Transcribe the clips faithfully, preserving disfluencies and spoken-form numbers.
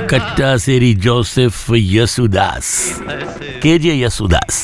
कट्टा सेरी Joseph Yesudas, KJ Yesudas.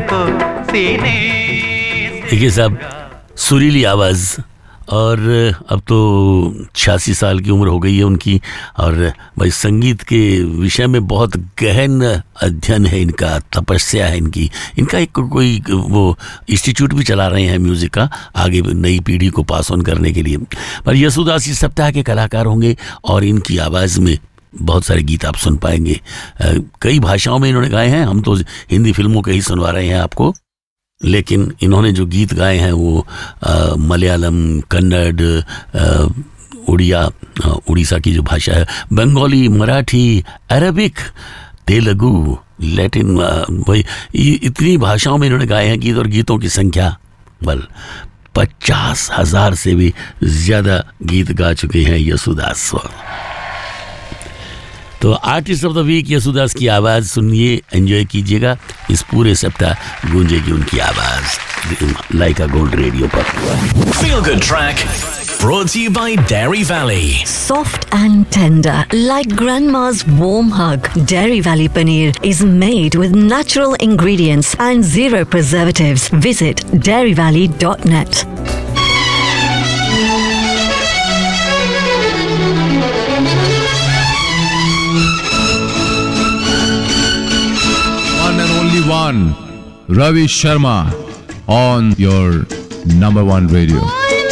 देखिए साहब, सुरीली आवाज़, और अब तो छियासी साल की उम्र हो गई है उनकी, और भाई संगीत के विषय में बहुत गहन अध्ययन है इनका, तपस्या है इनकी। इनका एक कोई वो इंस्टीट्यूट भी चला रहे हैं म्यूज़िक का, आगे नई पीढ़ी को पास ऑन करने के लिए। पर यसुदास इस सप्ताह के कलाकार होंगे और इनकी आवाज़ में बहुत सारे गीत आप सुन पाएंगे। कई भाषाओं में इन्होंने गाए हैं, हम तो हिंदी फिल्मों के ही सुनवा रहे हैं आपको, लेकिन इन्होंने जो गीत गाए हैं वो आ, मलयालम, कन्नड़, उड़िया, उड़ीसा की जो भाषा है, बंगाली, मराठी, अरबिक, तेलुगु, लैटिन, वही इतनी भाषाओं में इन्होंने गाए हैं गीत, और गीतों की संख्या बल पचास हजार से भी ज़्यादा गीत गा चुके हैं यसुदास। तो artist of the week Yesudas की आवाज़ सुनिए, एंजॉय कीजिएगा। इस पूरे सप्ताह गूंजेगी उनकी आवाज़ लाइका गोल्ड रेडियो पर। Feel Good Track brought to you by Dairy Valley. Soft and tender, like grandma's warm hug. Dairy Valley paneer is made with natural ingredients and zero preservatives. Visit dairy valley dot net. One, Ravi Sharma on your number one radio.